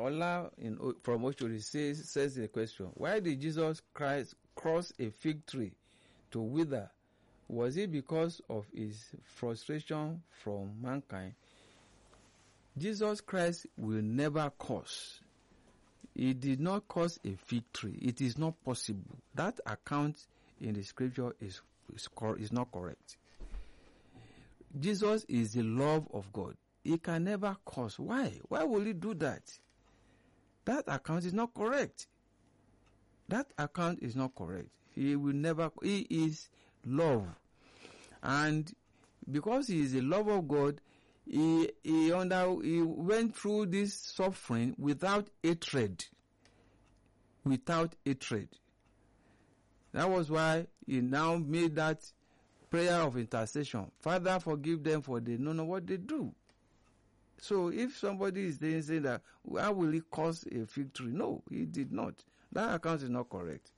Ola from Oshori says the question, why did Jesus Christ cross a fig tree to wither? Was it because of his frustration from mankind? Jesus Christ will never curse. He did not curse a fig tree. It is not possible. That account in the scripture is not correct. Jesus is the love of God. He can never curse. Why? Why will he do that? That account is not correct. That account is not correct. He will never, he is love. And because he is the love of God, he went through this suffering without hatred. Without hatred. That was why he now made that prayer of intercession. Father, forgive them, for they don't know what they do. So if somebody is saying that, how will he cause a fig tree? No, he did not. That account is not correct.